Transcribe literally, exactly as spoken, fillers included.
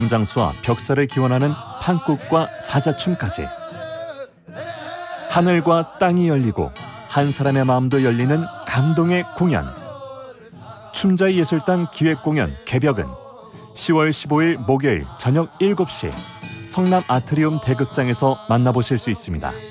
장수와 벽사를 기원하는 판국과 사자춤까지 하늘과 땅이 열리고 한 사람의 마음도 열리는 감동의 공연. 춤자이 예술단 기획공연 개벽은 시월 십오일 목요일 저녁 일곱 시 성남 아트리움 대극장에서 만나보실 수 있습니다.